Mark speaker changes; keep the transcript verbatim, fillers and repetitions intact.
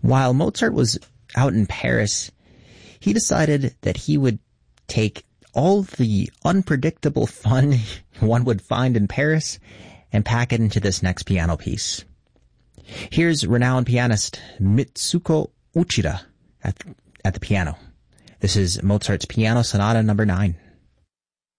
Speaker 1: While Mozart was out in Paris, he decided that he would take all the unpredictable fun one would find in Paris and pack it into this next piano piece. Here's renowned pianist Mitsuko Uchida at, at the piano. This is Mozart's Piano Sonata number nine.